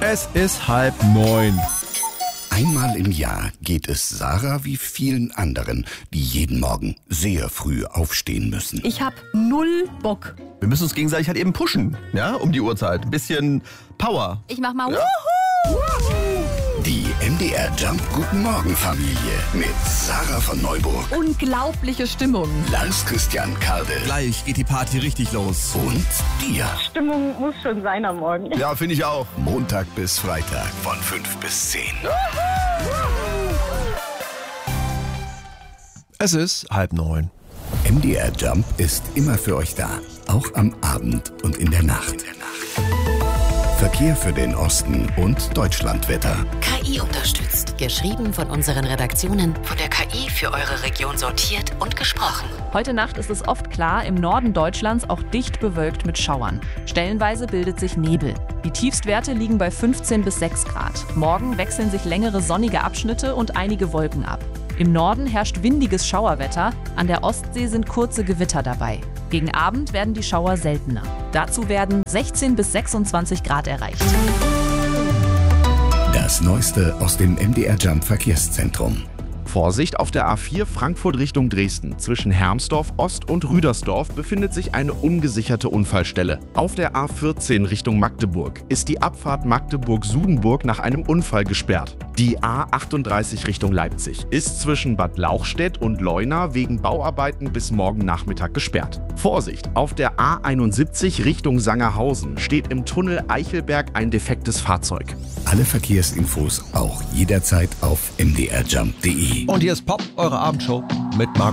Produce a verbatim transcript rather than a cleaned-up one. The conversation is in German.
Es ist halb neun. Einmal im Jahr geht es Sarah wie vielen anderen, die jeden Morgen sehr früh aufstehen müssen. Ich hab null Bock. Wir müssen uns gegenseitig halt eben pushen, ja, um die Uhrzeit. Ein bisschen Power. Ich mach mal Ja. Wuhu! Die M D R Jump Guten Morgen Familie mit Sarah von Neuburg, Unglaubliche Stimmung. Lars Christian Kade Gleich geht die Party richtig los. und dir. Stimmung muss schon sein am Morgen. Ja, finde ich auch. Montag bis Freitag von fünf bis zehn. Es ist halb neun. M D R Jump ist immer für euch da, auch am Abend und in der Nacht. Verkehr für den Osten und Deutschlandwetter. K I unterstützt. Geschrieben von unseren Redaktionen, von der K I für eure Region sortiert und gesprochen. Heute Nacht ist es oft klar, im Norden Deutschlands auch dicht bewölkt mit Schauern. Stellenweise bildet sich Nebel. Die Tiefstwerte liegen bei fünfzehn bis sechs Grad. Morgen wechseln sich längere sonnige Abschnitte und einige Wolken ab. Im Norden herrscht windiges Schauerwetter, an der Ostsee sind kurze Gewitter dabei. Gegen Abend werden die Schauer seltener. Dazu werden sechzehn bis sechsundzwanzig Grad erreicht. Das Neueste aus dem M D R Jump Verkehrszentrum. Vorsicht, auf der A vier Frankfurt Richtung Dresden. Zwischen Hermsdorf Ost und Rüdersdorf befindet sich eine ungesicherte Unfallstelle. Auf der A vierzehn Richtung Magdeburg ist die Abfahrt Magdeburg-Sudenburg nach einem Unfall gesperrt. Die A achtunddreißig Richtung Leipzig ist zwischen Bad Lauchstädt und Leuna wegen Bauarbeiten bis morgen Nachmittag gesperrt. Vorsicht, auf der A einundsiebzig Richtung Sangerhausen steht im Tunnel Eichelberg ein defektes Fahrzeug. Alle Verkehrsinfos auch jederzeit auf m d r jump punkt d e. Und hier ist Pop, eure Abendshow mit Marco.